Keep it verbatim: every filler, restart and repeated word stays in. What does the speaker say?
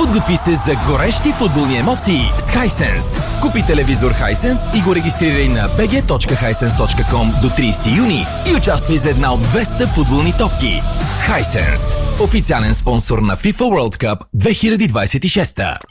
Подготви се за горещи футболни емоции с Hisense. Купи телевизор Hisense и го регистрирай на би джи точка хайсенс точка ком до тридесети юни и участвай за една от двеста футболни топки. Hisense. Официален спонсор на FIFA World Cup две хиляди двадесет и шеста.